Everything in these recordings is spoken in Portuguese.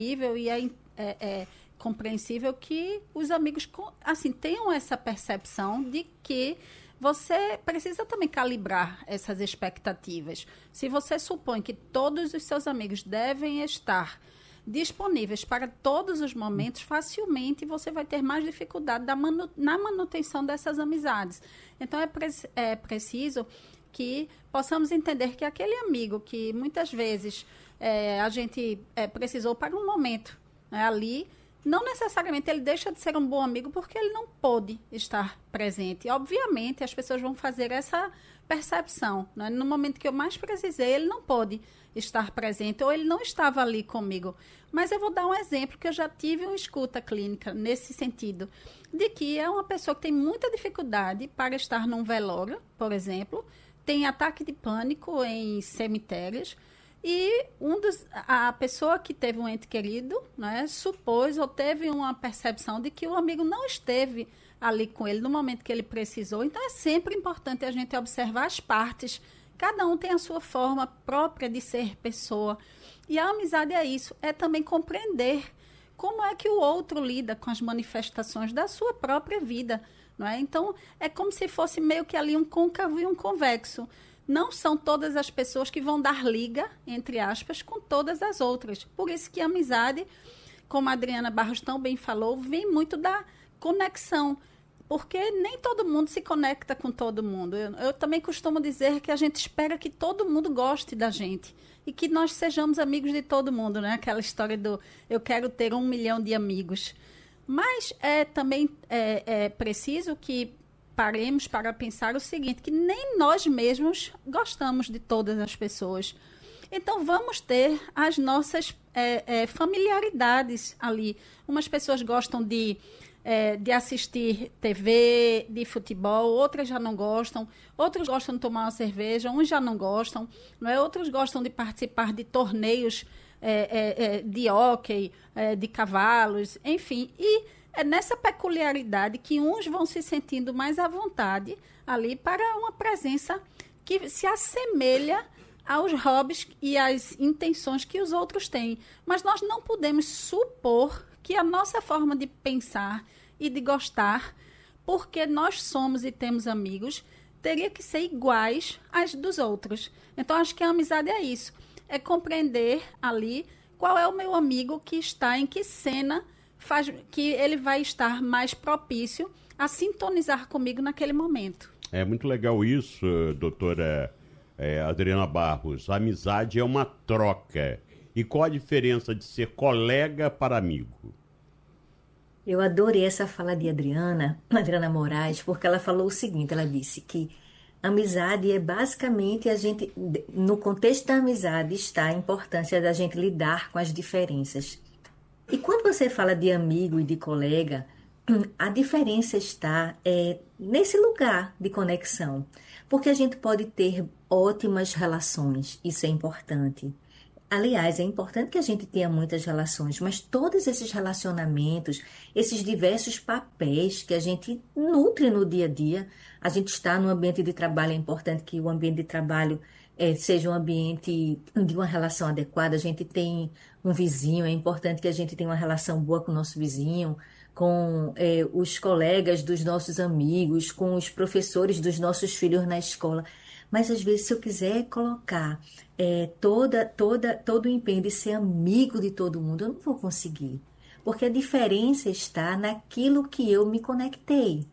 e é compreensível que os amigos assim, tenham essa percepção de que você precisa também calibrar essas expectativas. Se você supõe que todos os seus amigos devem estar disponíveis para todos os momentos, facilmente você vai ter mais dificuldade na manutenção dessas amizades. Então, é preciso que possamos entender que aquele amigo que muitas vezes a gente precisou para um momento, né, ali, não necessariamente ele deixa de ser um bom amigo porque ele não pôde estar presente. Obviamente, as pessoas vão fazer essa percepção, né? No momento que eu mais precisei, ele não pôde estar presente ou ele não estava ali comigo. Mas eu vou dar um exemplo que eu já tive uma escuta clínica nesse sentido, de que é uma pessoa que tem muita dificuldade para estar num velório, por exemplo, tem ataque de pânico em cemitérios, e a pessoa que teve um ente querido, né, supôs ou teve uma percepção de que o amigo não esteve ali com ele no momento que ele precisou. Então, é sempre importante a gente observar as partes. Cada um tem a sua forma própria de ser pessoa. E a amizade é isso, é também compreender como é que o outro lida com as manifestações da sua própria vida. Não é? Então, é como se fosse meio que ali um côncavo e um convexo. Não são todas as pessoas que vão dar liga, entre aspas, com todas as outras. Por isso que a amizade, como a Adriana Barros tão bem falou, vem muito da conexão. Porque nem todo mundo se conecta com todo mundo. Eu também costumo dizer que a gente espera que todo mundo goste da gente. E que nós sejamos amigos de todo mundo, né? Aquela história do eu quero ter 1 milhão de amigos. Mas também é preciso que paremos para pensar o seguinte, que nem nós mesmos gostamos de todas as pessoas. Então, vamos ter as nossas familiaridades ali. Umas pessoas gostam de assistir TV, de futebol, outras já não gostam, outros gostam de tomar uma cerveja, uns já não gostam, não é? Outros gostam de participar de torneios de hóquei, de cavalos, enfim. E é nessa peculiaridade que uns vão se sentindo mais à vontade ali para uma presença que se assemelha aos hobbies e às intenções que os outros têm. Mas nós não podemos supor que a nossa forma de pensar e de gostar, porque nós somos e temos amigos, teria que ser iguais às dos outros. Então, acho que a amizade é isso. É compreender ali qual é o meu amigo que está em que cena faz que ele vai estar mais propício a sintonizar comigo naquele momento. É muito legal isso, doutora Adriana Barros. A amizade é uma troca. E qual a diferença de ser colega para amigo? Eu adorei essa fala de Adriana Moraes, porque ela falou o seguinte, ela disse que amizade é basicamente no contexto da amizade está a importância da gente lidar com as diferenças. E quando você fala de amigo e de colega, a diferença está nesse lugar de conexão. Porque a gente pode ter ótimas relações, isso é importante. Aliás, é importante que a gente tenha muitas relações, mas todos esses relacionamentos, esses diversos papéis que a gente nutre no dia a dia, a gente está no ambiente de trabalho, é importante que o ambiente de trabalho seja um ambiente de uma relação adequada. A gente tem um vizinho, é importante que a gente tenha uma relação boa com o nosso vizinho, com os colegas dos nossos amigos, com os professores dos nossos filhos na escola. Mas às vezes, se eu quiser colocar todo o empenho de ser amigo de todo mundo, eu não vou conseguir. Porque a diferença está naquilo que eu me conectei.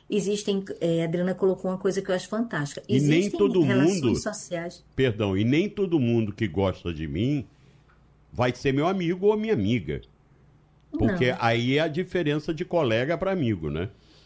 A Adriana colocou uma coisa que eu acho fantástica. E nem todo mundo, sociais. Perdão, e nem todo mundo que gosta de mim vai ser meu amigo ou minha amiga. Porque Não. aí é a diferença de colega para amigo, né?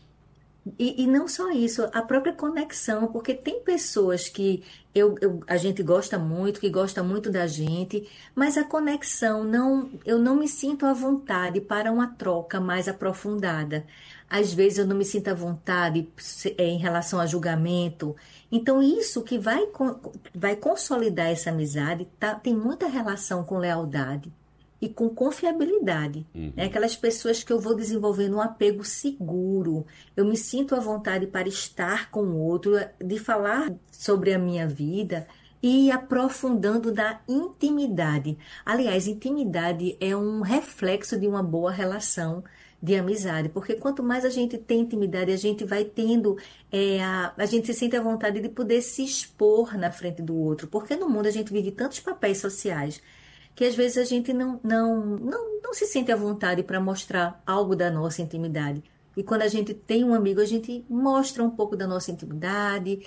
E não só isso, a própria conexão, porque tem pessoas que a gente gosta muito, que gosta muito da gente, mas a conexão, eu não me sinto à vontade para uma troca mais aprofundada. Às vezes eu não me sinto à vontade em relação a julgamento. Então, isso que vai consolidar essa amizade tem muita relação com lealdade e com confiabilidade. É aquelas pessoas que eu vou desenvolvendo um apego seguro. Eu me sinto à vontade para estar com o outro, de falar sobre a minha vida e aprofundando na intimidade. Aliás, intimidade é um reflexo de uma boa relação de amizade, porque quanto mais a gente tem intimidade, a gente vai tendo, a gente se sente à vontade de poder se expor na frente do outro, porque no mundo a gente vive tantos papéis sociais que às vezes a gente não se sente à vontade para mostrar algo da nossa intimidade. E quando a gente tem um amigo, a gente mostra um pouco da nossa intimidade,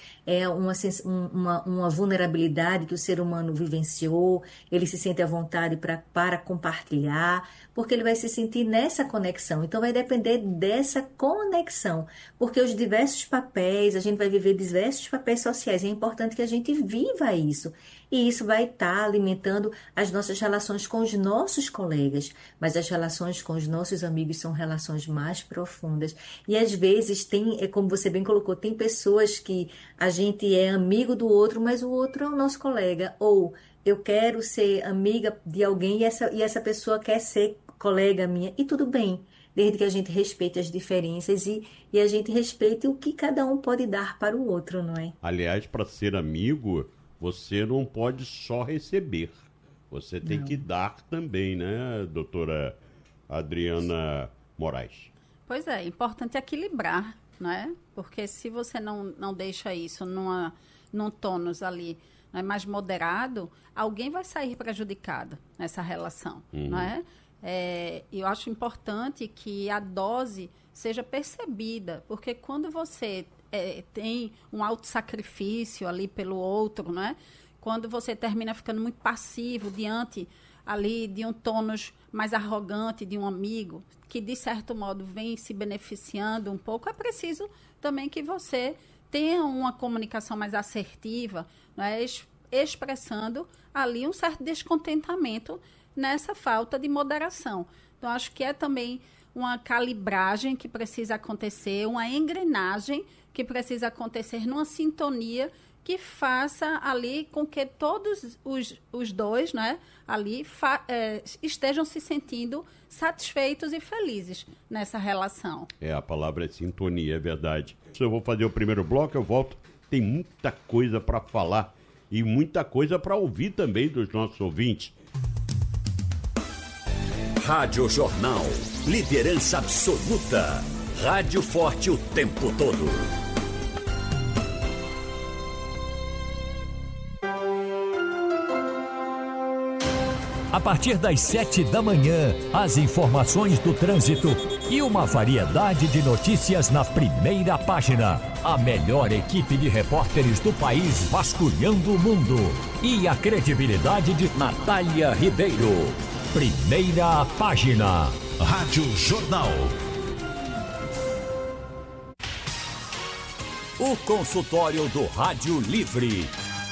uma vulnerabilidade que o ser humano vivenciou, ele se sente à vontade para compartilhar, porque ele vai se sentir nessa conexão. Então, vai depender dessa conexão, porque os diversos papéis, a gente vai viver diversos papéis sociais, é importante que a gente viva isso. E isso vai estar alimentando as nossas relações com os nossos colegas, mas as relações com os nossos amigos são relações mais profundas. E às vezes tem, como você bem colocou, tem pessoas que a gente é amigo do outro, mas o outro é o nosso colega. Ou eu quero ser amiga de alguém e essa pessoa quer ser colega minha, e tudo bem. Desde que a gente respeite as diferenças e a gente respeite o que cada um pode dar para o outro, não é? Aliás, para ser amigo, você não pode só receber. Você tem que dar também, né, doutora Adriana Moraes? Pois é, importante equilibrar, né? Porque se você não deixa isso num tônus ali, né, mais moderado, alguém vai sair prejudicado nessa relação, não é? Eu acho importante que a dose seja percebida, porque quando você tem um autossacrifício ali pelo outro, né? Quando você termina ficando muito passivo diante ali de um tônus mais arrogante de um amigo, que de certo modo vem se beneficiando um pouco, é preciso também que você tenha uma comunicação mais assertiva, né? Expressando ali um certo descontentamento nessa falta de moderação. Então, acho que é também uma calibragem que precisa acontecer, uma engrenagem que precisa acontecer numa sintonia que faça ali com que todos os dois, né, ali estejam se sentindo satisfeitos e felizes nessa relação. A palavra é sintonia, é verdade. Eu vou fazer o primeiro bloco, eu volto. Tem muita coisa para falar e muita coisa para ouvir também dos nossos ouvintes. Rádio Jornal. Liderança absoluta. Rádio forte o tempo todo. A partir das 7 da manhã, as informações do trânsito e uma variedade de notícias na primeira página. A melhor equipe de repórteres do país vasculhando o mundo. E a credibilidade de Natália Ribeiro. Primeira página. Rádio Jornal. O consultório do Rádio Livre.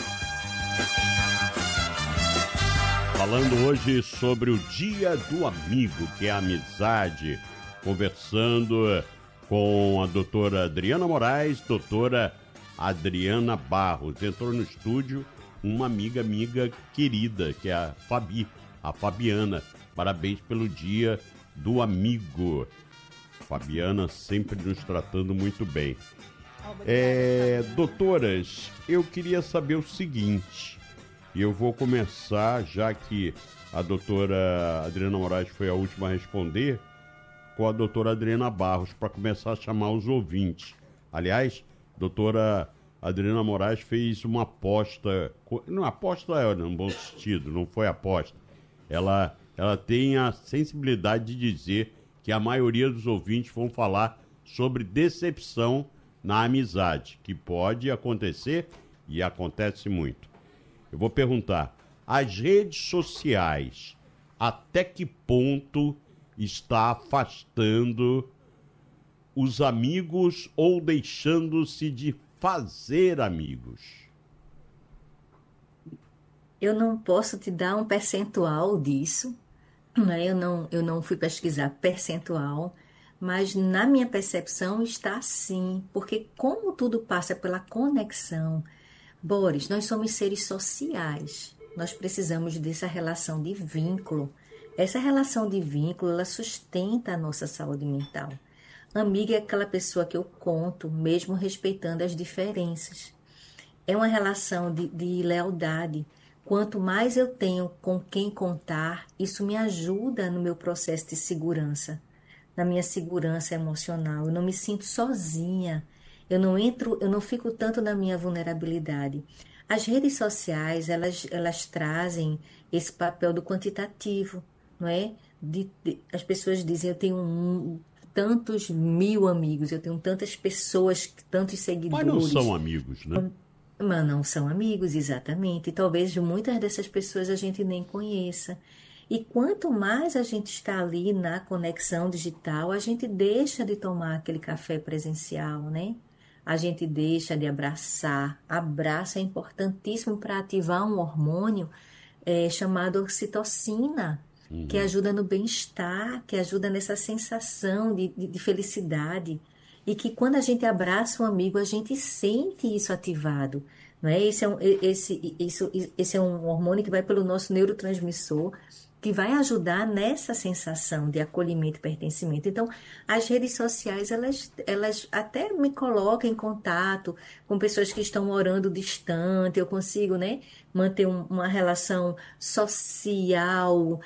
Falando hoje sobre o Dia do Amigo, que é a amizade, conversando com a doutora Adriana Moraes, doutora Adriana Barros. Entrou no estúdio uma amiga querida, que é a Fabiana. Parabéns pelo Dia do Amigo. Fabiana sempre nos tratando muito bem. Doutoras, eu queria saber o seguinte, e eu vou começar, já que a doutora Adriana Moraes foi a última a responder, com a doutora Adriana Barros, para começar a chamar os ouvintes. Aliás, doutora Adriana Moraes fez uma aposta, não, aposta é num bom sentido, não foi aposta. Ela tem a sensibilidade de dizer que a maioria dos ouvintes vão falar sobre decepção na amizade, que pode acontecer e acontece muito. Eu vou perguntar, as redes sociais, até que ponto está afastando os amigos ou deixando-se de fazer amigos? Eu não posso te dar um percentual disso, né? Eu não fui pesquisar percentual, mas na minha percepção está sim, porque como tudo passa pela conexão, Boris, nós somos seres sociais, nós precisamos dessa relação de vínculo. Essa relação de vínculo, ela sustenta a nossa saúde mental. Amiga é aquela pessoa que eu conto, mesmo respeitando as diferenças. é uma relação de lealdade. Quanto mais eu tenho com quem contar, isso me ajuda no meu processo de segurança, na minha segurança emocional. Eu não me sinto sozinha. Eu não fico tanto na minha vulnerabilidade. As redes sociais, elas trazem esse papel do quantitativo, não é? As pessoas dizem, eu tenho tantos mil amigos, eu tenho tantas pessoas, tantos Mas não seguidores. são amigos, né? Mas não são amigos, exatamente. E talvez muitas dessas pessoas a gente nem conheça. E quanto mais a gente está ali na conexão digital, a gente deixa de tomar aquele café presencial, né? A gente deixa de abraçar. Abraço é importantíssimo para ativar um hormônio chamado ocitocina, que ajuda no bem-estar, que ajuda nessa sensação de felicidade. E que quando a gente abraça um amigo, a gente sente isso ativado. Não é? Esse é um hormônio que vai pelo nosso neurotransmissor, que vai ajudar nessa sensação de acolhimento e pertencimento. Então, as redes sociais, elas até me colocam em contato com pessoas que estão morando distante, eu consigo, né, manter uma relação social,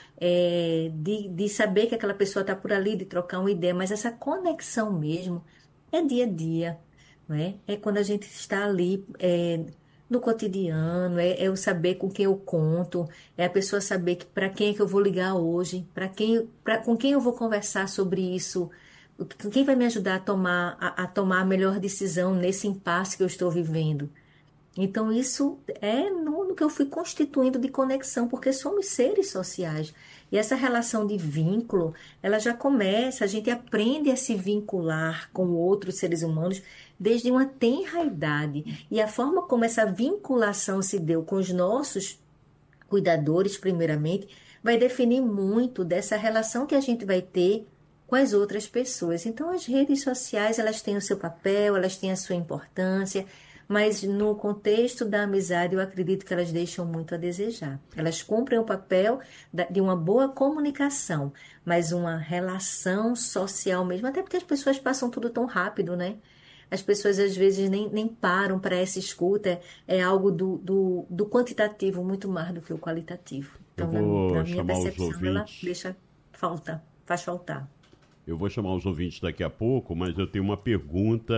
de saber que aquela pessoa está por ali, de trocar uma ideia, mas essa conexão mesmo é dia a dia, não é? É quando a gente está ali, no cotidiano, é o saber com quem eu conto, é a pessoa saber que para quem é que eu vou ligar hoje, com quem eu vou conversar sobre isso, quem vai me ajudar a tomar a melhor decisão nesse impasse que eu estou vivendo. Então, isso é no que eu fui constituindo de conexão, porque somos seres sociais. E essa relação de vínculo, ela já começa, a gente aprende a se vincular com outros seres humanos desde uma tenra idade. E a forma como essa vinculação se deu com os nossos cuidadores, primeiramente, vai definir muito dessa relação que a gente vai ter com as outras pessoas. Então, as redes sociais, elas têm o seu papel, elas têm a sua importância, mas no contexto da amizade, eu acredito que elas deixam muito a desejar. Elas cumprem o papel de uma boa comunicação, mas uma relação social mesmo, até porque as pessoas passam tudo tão rápido, né? As pessoas às vezes nem param para essa escuta, é algo do quantitativo muito mais do que o qualitativo. Eu Então, vou na minha chamar os percepção, ela ouvintes. faz faltar. Eu vou chamar os ouvintes daqui a pouco, mas eu tenho uma pergunta,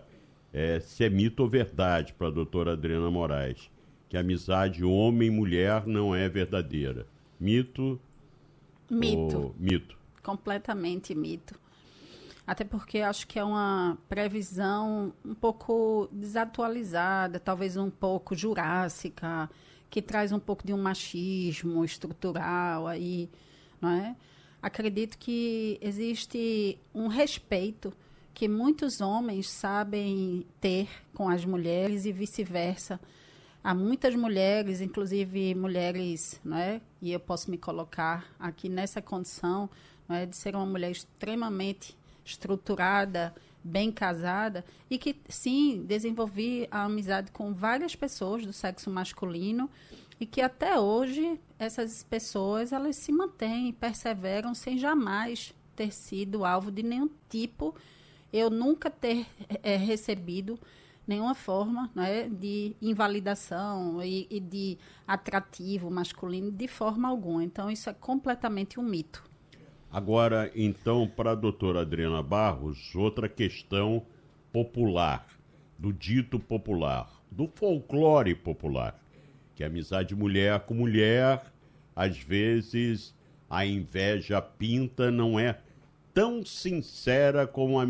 se é mito ou verdade para a doutora Adriana Moraes, que a amizade homem-mulher não é verdadeira. Mito? Mito. Ou mito? Completamente mito. Até porque acho que é uma previsão um pouco desatualizada, talvez um pouco jurássica, que traz um pouco de um machismo estrutural aí, não é? Acredito que existe um respeito que muitos homens sabem ter com as mulheres e vice-versa. Há muitas mulheres, inclusive mulheres, não é? E eu posso me colocar aqui nessa condição, não é? De ser uma mulher extremamente estruturada, bem casada, e que, sim, desenvolvi a amizade com várias pessoas do sexo masculino e que até hoje essas pessoas, elas se mantêm, perseveram sem jamais ter sido alvo de nenhum tipo, eu nunca ter recebido nenhuma forma, né, de invalidação e de atrativo masculino de forma alguma. Então, isso é completamente um mito. Agora, então, para a doutora Adriana Barros, outra questão popular, do dito popular, do folclore popular, que a amizade mulher com mulher, às vezes a inveja pinta, não é tão sincera como a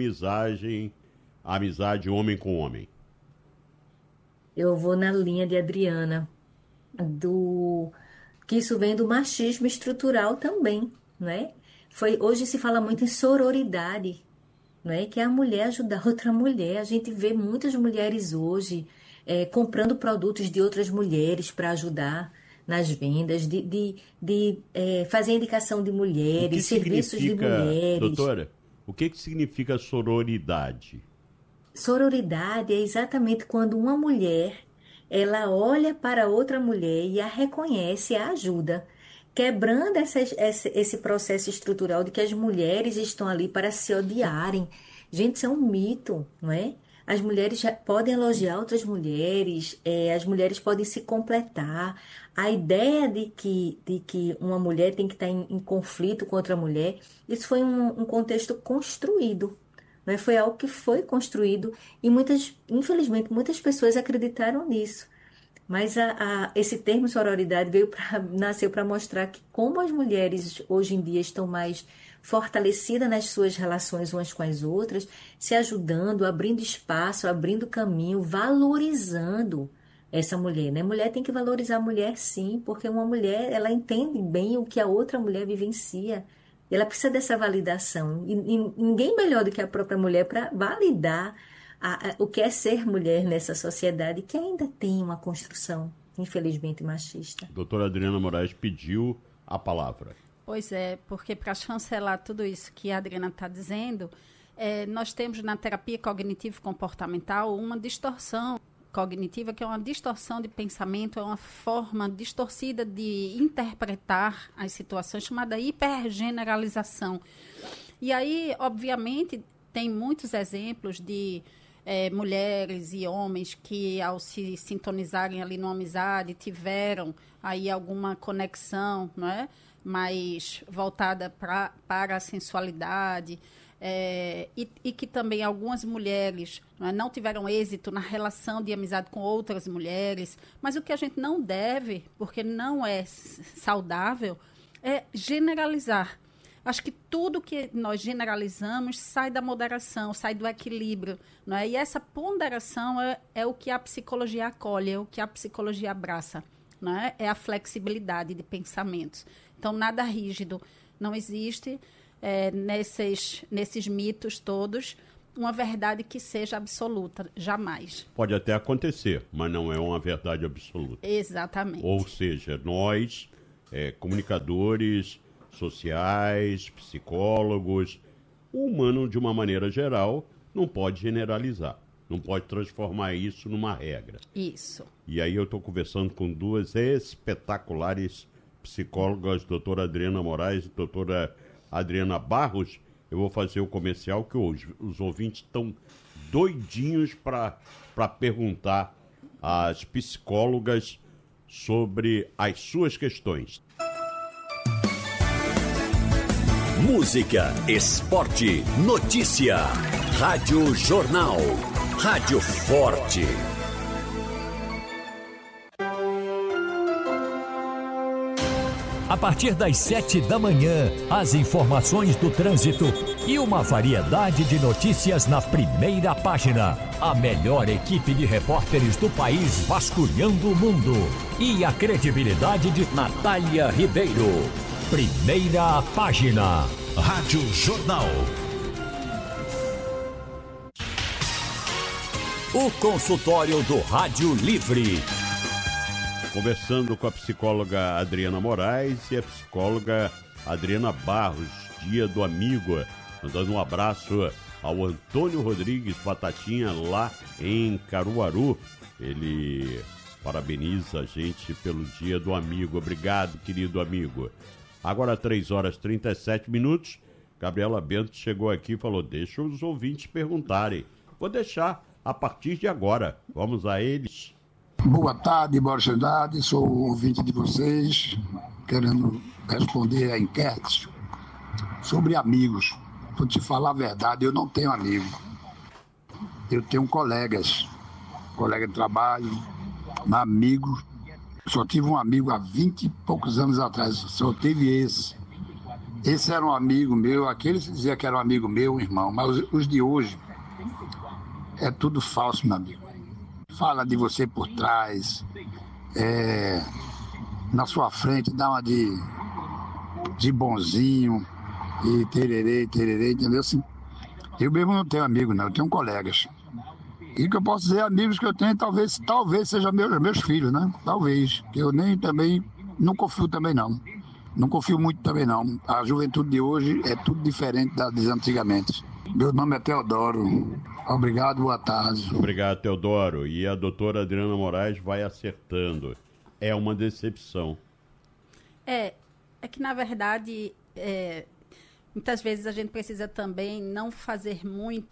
amizade homem com homem. Eu vou na linha de Adriana, que isso vem do machismo estrutural também, não é? Hoje se fala muito em sororidade, não é? Que é a mulher ajudar outra mulher. A gente vê muitas mulheres hoje comprando produtos de outras mulheres para ajudar nas vendas, de fazer indicação de mulheres, serviços de mulheres. Doutora, o que significa sororidade? Sororidade é exatamente quando uma mulher, ela olha para outra mulher e a reconhece, a ajuda, quebrando esse processo estrutural de que as mulheres estão ali para se odiarem. Gente, isso é um mito, não é? as mulheres já podem elogiar outras mulheres, as mulheres podem se completar. A ideia de que uma mulher tem que estar em conflito com outra mulher, isso foi um contexto construído, né? Foi algo que foi construído e infelizmente, muitas pessoas acreditaram nisso. Mas esse termo sororidade nasceu para mostrar que como as mulheres hoje em dia estão mais fortalecidas nas suas relações umas com as outras, se ajudando, abrindo espaço, abrindo caminho, valorizando essa mulher, né? Mulher tem que valorizar a mulher, sim, porque uma mulher, ela entende bem o que a outra mulher vivencia. E ela precisa dessa validação. E ninguém melhor do que a própria mulher para validar o que é ser mulher nessa sociedade que ainda tem uma construção, infelizmente, machista. Doutora Adriana Moraes pediu a palavra. Pois é, porque para chancelar tudo isso que a Adriana está dizendo, nós temos na terapia cognitivo-comportamental uma distorção cognitiva, que é uma distorção de pensamento, é uma forma distorcida de interpretar as situações, chamada hipergeneralização. E aí, obviamente, tem muitos exemplos de mulheres e homens que, ao se sintonizarem ali numa amizade, tiveram aí alguma conexão, não é? Mais voltada para a sensualidade, e que também algumas mulheres não tiveram êxito na relação de amizade com outras mulheres. Mas o que a gente não deve, porque não é saudável, é generalizar. Acho que tudo que nós generalizamos sai da moderação, sai do equilíbrio, não é? E essa ponderação é o que a psicologia acolhe, é o que a psicologia abraça, não é? É a flexibilidade de pensamentos. Então, nada rígido. Não existe, nesses mitos todos, uma verdade que seja absoluta, jamais. Pode até acontecer, mas não é uma verdade absoluta. Exatamente. Ou seja, nós, comunicadores sociais, psicólogos, o humano, de uma maneira geral, não pode generalizar, não pode transformar isso numa regra. Isso. E aí eu estou conversando com duas espetaculares psicólogas, doutora Adriana Moraes e doutora Adriana Barros. Eu vou fazer o comercial que hoje os ouvintes estão doidinhos para perguntar às psicólogas sobre as suas questões. Música, esporte, notícia. Rádio Jornal. Rádio Forte. A partir das 7 da manhã, as informações do trânsito e uma variedade de notícias na primeira página. A melhor equipe de repórteres do país vasculhando o mundo. E a credibilidade de Natália Ribeiro. Primeira página. Rádio Jornal. O consultório do Rádio Livre. Conversando com a psicóloga Adriana Moraes e a psicóloga Adriana Barros, Dia do Amigo. Mandando um abraço ao Antônio Rodrigues Batatinha, lá em Caruaru. Ele parabeniza a gente pelo Dia do Amigo. Obrigado, querido amigo. Agora 3h37. Gabriela Bento chegou aqui e falou: deixa os ouvintes perguntarem. Vou deixar a partir de agora. Vamos a eles. Boa tarde, boa tarde. Sou o ouvinte de vocês, querendo responder a enquetes sobre amigos. Vou te falar a verdade, eu não tenho amigo. Eu tenho colegas, colega de trabalho, amigos. Só tive um amigo há 20 e poucos anos atrás, só tive esse. Esse era um amigo meu, aquele se dizia que era um amigo meu, um irmão, mas os de hoje é tudo falso, meu amigo. Fala de você por trás, na sua frente, dá uma de bonzinho, e tererê, entendeu? Assim, eu mesmo não tenho amigo, não, eu tenho colegas. E que eu posso dizer, amigos que eu tenho, talvez sejam meus filhos, né? Talvez, que eu nem também, não confio também não. Não confio muito também não. A juventude de hoje é tudo diferente da de antigamente. Meu nome é Teodoro. Obrigado, boa tarde. Obrigado, Teodoro. E a doutora Adriana Moraes vai acertando. É uma decepção. É que, na verdade, muitas vezes a gente precisa também não fazer muito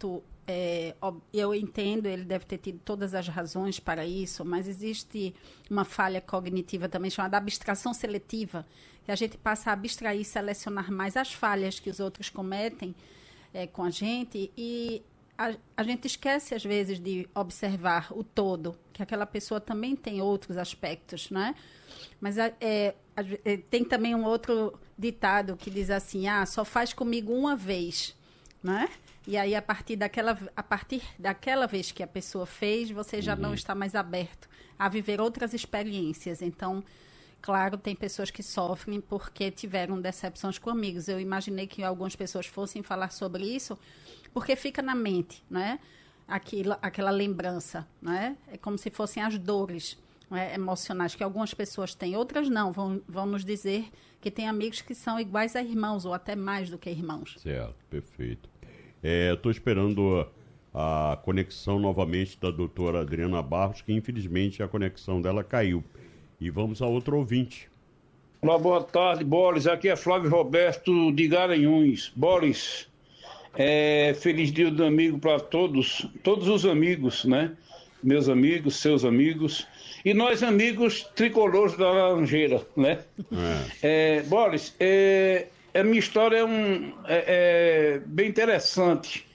eu entendo, ele deve ter tido todas as razões para isso, mas existe uma falha cognitiva também chamada abstração seletiva, que a gente passa a abstrair e selecionar mais as falhas que os outros cometem com a gente, e a gente esquece, às vezes, de observar o todo, que aquela pessoa também tem outros aspectos, né? Mas tem também um outro ditado que diz assim, só faz comigo uma vez, né? E aí, a partir daquela vez que a pessoa fez, você já não está mais aberto a viver outras experiências. Então, claro, tem pessoas que sofrem porque tiveram decepções com amigos. Eu imaginei que algumas pessoas fossem falar sobre isso, porque fica na mente, né? Aquela lembrança, né? É como se fossem as dores, né, emocionais que algumas pessoas têm, outras não. Vão nos dizer que tem amigos que são iguais a irmãos, ou até mais do que irmãos. Certo, perfeito. Estou esperando a conexão novamente da doutora Adriana Barros, que infelizmente a conexão dela caiu. E vamos a outro ouvinte. Olá, boa tarde, Boris. Aqui é Flávio Roberto de Garanhuns. Boris, feliz dia do amigo para todos os amigos, né? Meus amigos, seus amigos. E nós, amigos tricolores da Laranjeira, né? Boris, a minha história é bem interessante.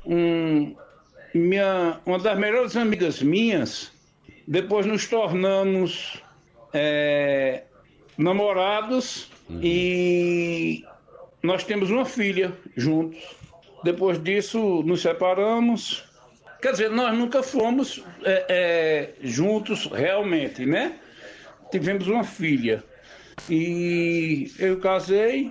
Uma das melhores amigas minhas, depois nos tornamos namorados e nós temos uma filha juntos. Depois disso, nos separamos. Quer dizer, nós nunca fomos juntos realmente, né? Tivemos uma filha. E eu casei,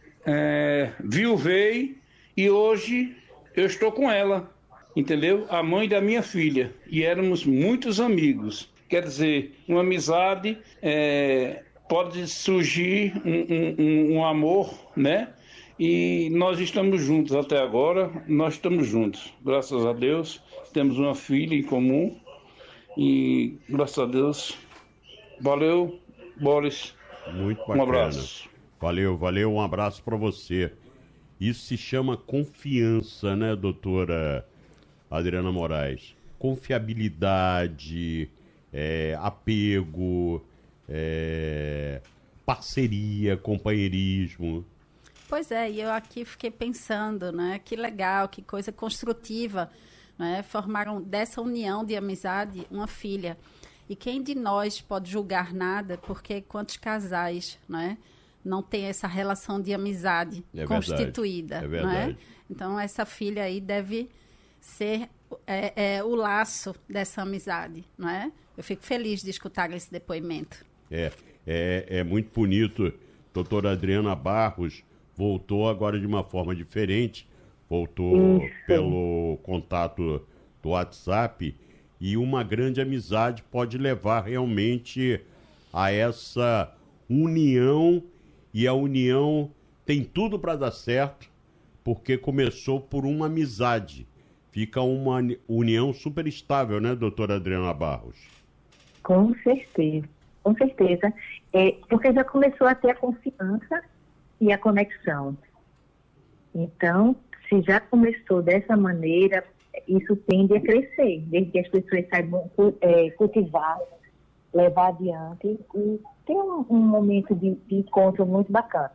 viuvei, e hoje eu estou com ela, entendeu? A mãe da minha filha. E éramos muitos amigos. Quer dizer, uma amizade, pode surgir um amor, né? E nós estamos juntos até agora, nós estamos juntos. Graças a Deus, temos uma filha em comum. E graças a Deus, valeu, Boris. Muito bacana. Um abraço. Valeu, um abraço para você. Isso se chama confiança, né, doutora Adriana Moraes? Confiabilidade, apego, parceria, companheirismo. Pois é, e eu aqui fiquei pensando, né, que legal, que coisa construtiva, né, formaram dessa união de amizade uma filha. E quem de nós pode julgar nada, porque quantos casais, né, não tem essa relação de amizade constituída, é verdade. Né? Então, essa filha aí deve ser o laço dessa amizade, não é? Eu fico feliz de escutar esse depoimento. É muito bonito. Doutora Adriana Barros voltou agora de uma forma diferente, voltou pelo contato do WhatsApp, e uma grande amizade pode levar realmente a essa união, e a união tem tudo para dar certo, porque começou por uma amizade. Fica uma união super estável, né, doutora Adriana Barros? Com certeza. Porque já começou a ter a confiança e a conexão. Então, se já começou dessa maneira, isso tende a crescer, desde que as pessoas saibam cultivar, levar adiante e ter um momento de encontro muito bacana.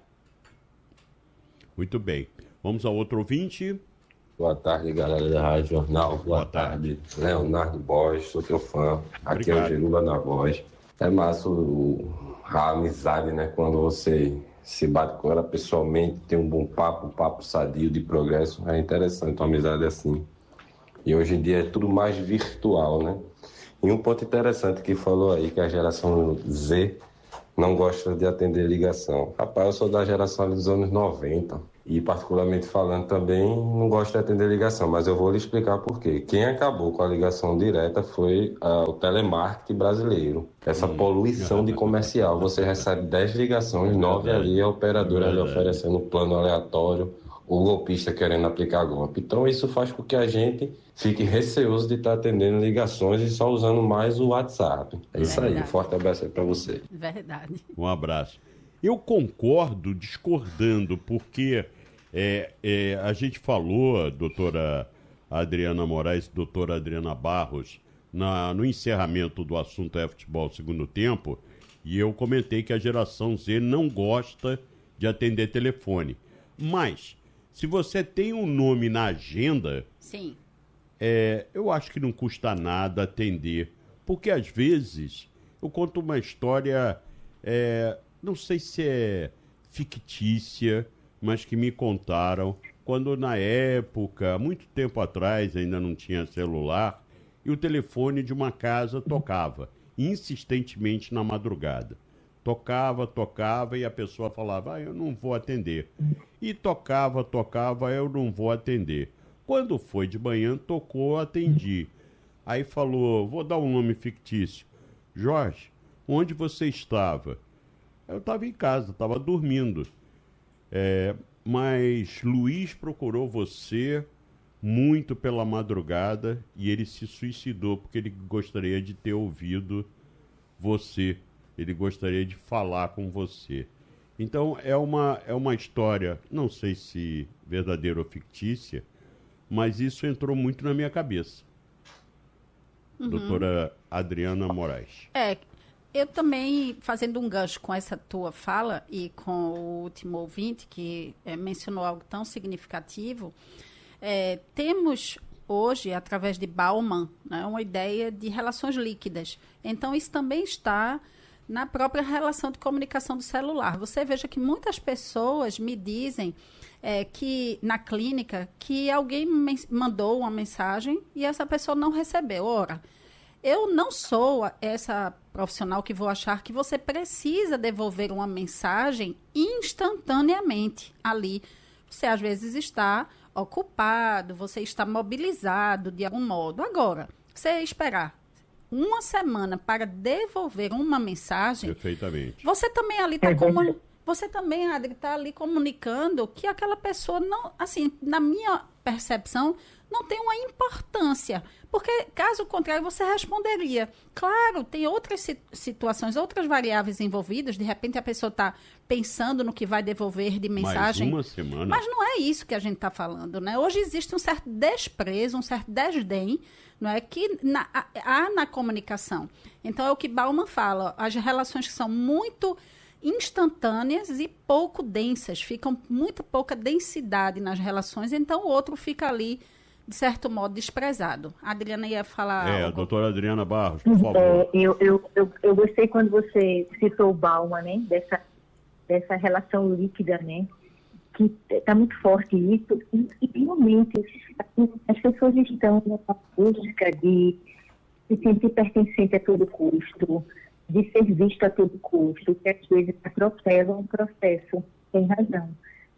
Muito bem. Vamos a outro ouvinte. Boa tarde, galera da Rádio Jornal. Boa tarde, Leonardo Borges, sou teu fã. Aqui é o Gerula na voz. É massa a amizade, né? Quando você se bate com ela pessoalmente, tem um bom papo, um papo sadio de progresso. É interessante uma amizade assim. E hoje em dia é tudo mais virtual, né? E um ponto interessante que falou aí, que a geração Z não gosta de atender ligação. Rapaz, eu sou da geração dos anos 90 e, particularmente falando também, não gosto de atender ligação, mas eu vou lhe explicar por quê. Quem acabou com a ligação direta foi o telemarketing brasileiro. Essa poluição de comercial. Você recebe 10 ligações, 9 ali, a operadora ali oferecendo um plano aleatório, o golpista querendo aplicar golpe. Então, isso faz com que a gente fique receoso de estar atendendo ligações e só usando mais o WhatsApp. É isso aí. Forte abraço aí para você. Verdade. Um abraço. Eu concordo discordando, porque a gente falou, doutora Adriana Moraes e doutora Adriana Barros no encerramento do assunto futebol segundo tempo, e eu comentei que a geração Z não gosta de atender telefone. Mas, se você tem um nome na agenda, sim, eu acho que não custa nada atender. Porque, às vezes, eu conto uma história, não sei se é fictícia, mas que me contaram, quando na época, muito tempo atrás, ainda não tinha celular, e o telefone de uma casa tocava, insistentemente na madrugada. Tocava, e a pessoa falava, eu não vou atender. E tocava, eu não vou atender. Quando foi de manhã, tocou, atendi. Aí falou, vou dar um nome fictício. Jorge, onde você estava? Eu estava em casa, estava dormindo. Mas Luiz procurou você muito pela madrugada e ele se suicidou porque ele gostaria de ter ouvido você. Ele gostaria de falar com você. Então, é uma história, não sei se verdadeira ou fictícia, mas isso entrou muito na minha cabeça. Doutora Adriana Moraes. Eu também, fazendo um gancho com essa tua fala e com o último ouvinte que mencionou algo tão significativo, temos hoje, através de Bauman, né, uma ideia de relações líquidas. Então, isso também está na própria relação de comunicação do celular. Você veja que muitas pessoas me dizem que na clínica que alguém mandou uma mensagem e essa pessoa não recebeu. Ora, eu não sou essa profissional que vou achar que você precisa devolver uma mensagem instantaneamente ali. Você, às vezes, está ocupado, você está mobilizado de algum modo. Agora, você esperar uma semana para devolver uma mensagem... Perfeitamente. Você também ali está Você também, Adri, está ali comunicando que aquela pessoa não, assim, na minha percepção, não tem uma importância. Porque, caso contrário, você responderia. Claro, tem outras situações, outras variáveis envolvidas. De repente, a pessoa está pensando no que vai devolver de mensagem. Mais uma semana. Mas não é isso que a gente está falando, né? Hoje existe um certo desprezo, um certo desdém, não é, que há na comunicação. Então, é o que Bauman fala. As relações que são muito instantâneas e pouco densas, ficam muito pouca densidade nas relações, então o outro fica ali, de certo modo, desprezado. A Adriana ia falar algo. A doutora Adriana Barros, por favor. Eu gostei quando você citou o Bauman, né, dessa relação líquida, né, que está muito forte isso, e realmente as pessoas estão numa busca de se sentir pertencente a todo custo, de ser visto a todo custo, que às vezes atropelam um processo, tem razão.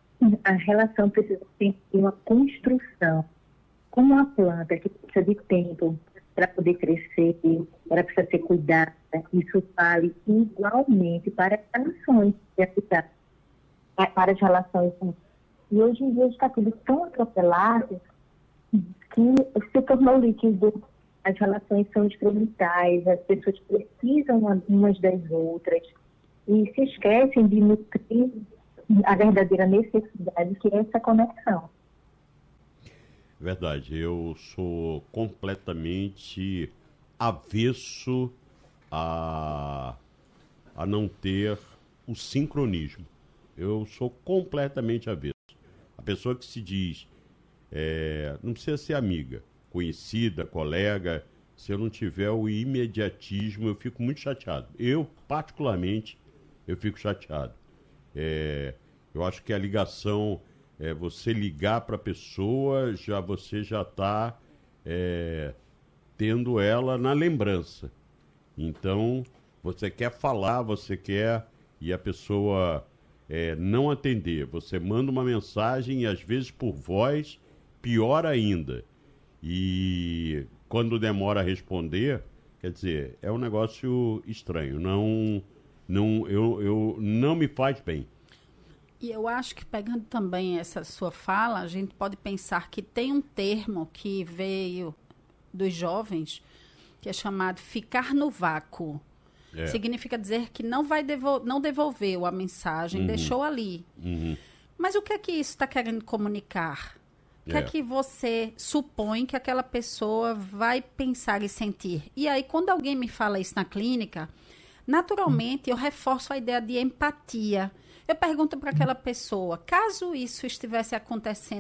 A relação precisa ter uma construção, como uma planta que precisa de tempo para poder crescer, ela precisa ser cuidada. Isso vale igualmente para as relações de amizade, para as relações. E hoje em dia está tudo tão atropelado que se tornou líquido. As relações são experimentais, as pessoas precisam umas das outras e se esquecem de nutrir a verdadeira necessidade, que é essa conexão. Verdade, eu sou completamente avesso a não ter o sincronismo. Eu sou completamente avesso. A pessoa que se diz, não precisa ser amiga, conhecida, colega, se eu não tiver o imediatismo, eu fico muito chateado. Eu, particularmente, eu fico chateado. Eu acho que a ligação, você ligar para a pessoa, você já está tendo ela na lembrança. Então, você quer falar, e a pessoa não atender. Você manda uma mensagem e, às vezes, por voz, pior ainda. E quando demora a responder, quer dizer, é um negócio estranho. Não me faz bem. E eu acho que, pegando também essa sua fala, a gente pode pensar que tem um termo que veio dos jovens, que é chamado ficar no vácuo. Significa dizer que não devolveu a mensagem, deixou ali. Mas o que é que isso está querendo comunicar? O que é que você supõe que aquela pessoa vai pensar e sentir? E aí, quando alguém me fala isso na clínica, naturalmente eu reforço a ideia de empatia. Eu pergunto para aquela pessoa, caso isso estivesse acontecendo